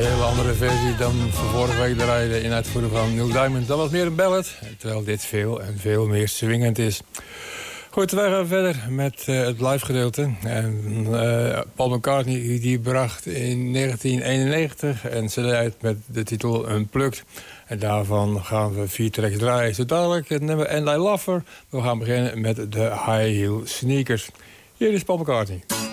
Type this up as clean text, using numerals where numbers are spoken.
hele andere versie dan van vorige week draaide in uitvoering van Neil Diamond. Dat was meer een ballad, terwijl dit veel en veel meer swingend is. Goed, wij gaan verder met het live gedeelte. En Paul McCartney die bracht in 1991 een cd uit met de titel Unplugged. En daarvan gaan we 4 tracks draaien. Zo dadelijk het nummer And I Love Her. We gaan beginnen met de High Heel Sneakers. Hier is Paul McCartney.